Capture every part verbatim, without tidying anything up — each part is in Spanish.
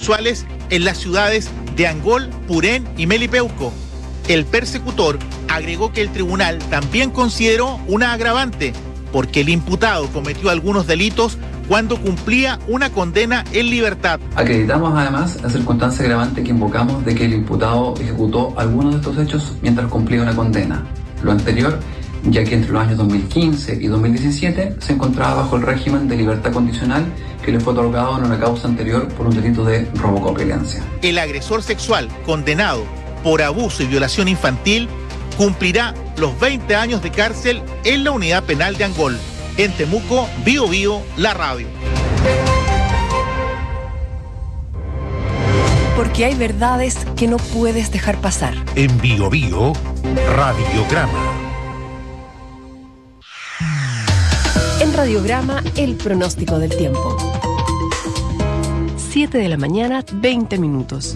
sexuales en las ciudades de Angol, Purén y Melipeuco. El persecutor agregó que el tribunal también consideró una agravante, porque el imputado cometió algunos delitos cuando cumplía una condena en libertad. Acreditamos además la circunstancia agravante que invocamos de que el imputado ejecutó algunos de estos hechos mientras cumplía una condena. Lo anterior, ya que entre los años dos mil quince y dos mil diecisiete se encontraba bajo el régimen de libertad condicional que le fue otorgado en una causa anterior por un delito de robo con violencia. El agresor sexual condenado por abuso y violación infantil cumplirá los veinte años de cárcel en la unidad penal de Angol. En Temuco, Bío Bío, la radio. Porque hay verdades que no puedes dejar pasar. En Bío Bío, Radiograma. En Radiograma, el pronóstico del tiempo. siete de la mañana, veinte minutos.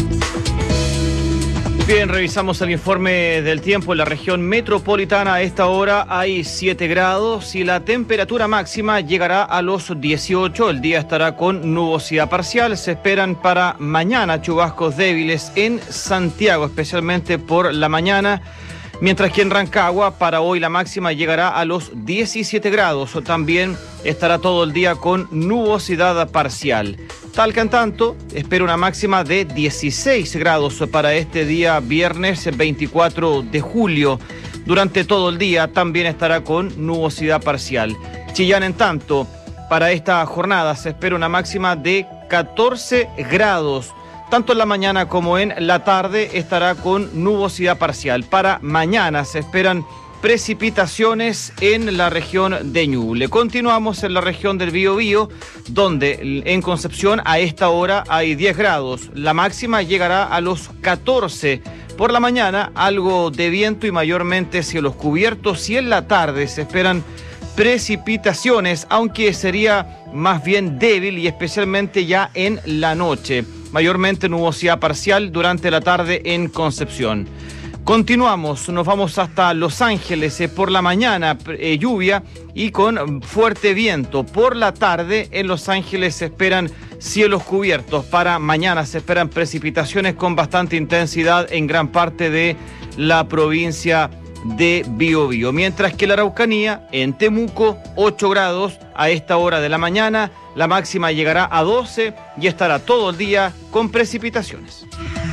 Bien, revisamos el informe del tiempo en la región metropolitana. A esta hora hay siete grados y la temperatura máxima llegará a los dieciocho. El día estará con nubosidad parcial. Se esperan para mañana chubascos débiles en Santiago, especialmente por la mañana. Mientras que en Rancagua, para hoy la máxima llegará a los diecisiete grados. También estará todo el día con nubosidad parcial. Talca, en tanto, espera una máxima de dieciséis grados para este día viernes veinticuatro de julio. Durante todo el día también estará con nubosidad parcial. Chillán, en tanto, para esta jornada se espera una máxima de catorce grados. Tanto en la mañana como en la tarde estará con nubosidad parcial. Para mañana se esperan precipitaciones en la región de Ñuble. Continuamos en la región del Biobío, donde en Concepción a esta hora hay diez grados. La máxima llegará a los catorce. Por la mañana algo de viento y mayormente cielos cubiertos, y en la tarde se esperan precipitaciones, aunque sería más bien débil y especialmente ya en la noche. Mayormente nubosidad parcial durante la tarde en Concepción. Continuamos, nos vamos hasta Los Ángeles. Eh, por la mañana eh, lluvia y con fuerte viento. Por la tarde en Los Ángeles se esperan cielos cubiertos. Para mañana se esperan precipitaciones con bastante intensidad en gran parte de la provincia de Biobío. Mientras que la Araucanía, en Temuco, ocho grados a esta hora de la mañana. La máxima llegará a doce y estará todo el día con precipitaciones.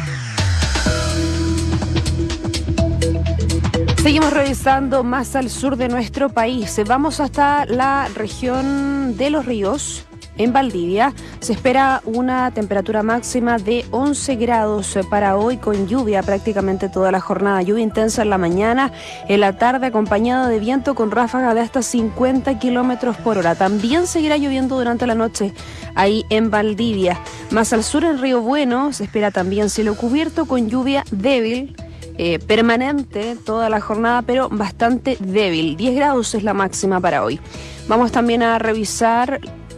Seguimos revisando más al sur de nuestro país. Vamos hasta la región de Los Ríos. En Valdivia se espera una temperatura máxima de once grados para hoy, con lluvia prácticamente toda la jornada. Lluvia intensa en la mañana, en la tarde acompañado de viento con ráfagas de hasta cincuenta kilómetros por hora. También seguirá lloviendo durante la noche ahí en Valdivia. Más al sur, en Río Bueno, se espera también cielo cubierto con lluvia débil. Eh, permanente toda la jornada, pero bastante débil. diez grados es la máxima para hoy. Vamos también a revisar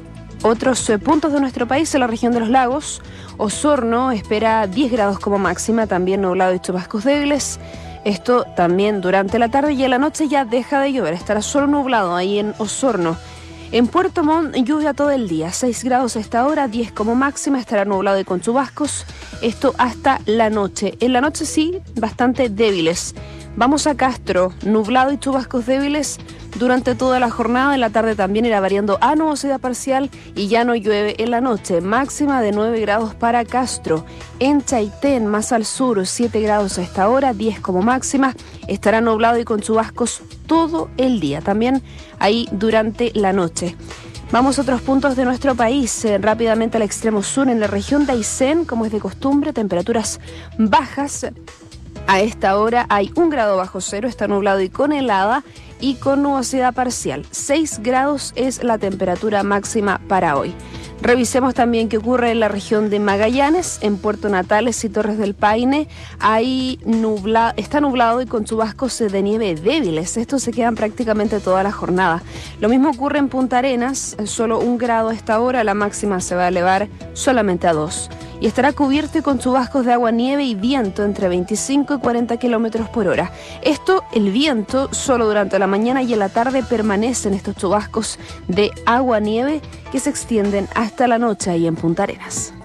otros eh, puntos de nuestro país. En la región de los lagos, Osorno espera diez grados como máxima, también nublado y chubascos débiles. Esto también durante la tarde, y en la noche ya deja de llover, estará solo nublado ahí en Osorno. En Puerto Montt, lluvia todo el día, seis grados a esta hora, diez como máxima, estará nublado y con chubascos, esto hasta la noche. En la noche sí, bastante débiles. Vamos a Castro, nublado y chubascos débiles durante toda la jornada. En la tarde también irá variando a nubosidad parcial y ya no llueve en la noche. Máxima de nueve grados para Castro. En Chaitén, más al sur, siete grados a esta hora, diez como máxima. Estará nublado y con chubascos todo el día, también ahí durante la noche. Vamos a otros puntos de nuestro país, eh, rápidamente al extremo sur, en la región de Aysén, como es de costumbre, temperaturas bajas. A esta hora hay un grado bajo cero, está nublado y con helada y con nubosidad parcial. seis grados es la temperatura máxima para hoy. Revisemos también qué ocurre en la región de Magallanes, en Puerto Natales y Torres del Paine. Ahí nubla, está nublado y con chubascos de nieve débiles. Estos se quedan prácticamente toda la jornada. Lo mismo ocurre en Punta Arenas, solo un grado a esta hora, la máxima se va a elevar solamente a dos. Y estará cubierto y con chubascos de agua, nieve y viento entre veinticinco y cuarenta kilómetros por hora. Esto, el viento, solo durante la mañana y en la tarde permanecen estos chubascos de agua, nieve que se extienden hasta la noche ahí en Punta Arenas.